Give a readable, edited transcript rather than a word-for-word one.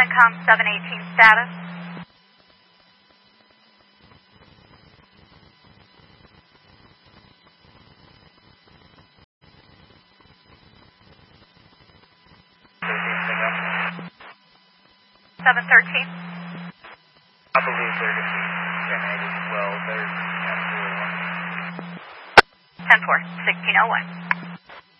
CENTCOM 718 status. Seven 13. I believe they're going to be 10-8 as well. They're absolutely wonderful. 10-4, 1601.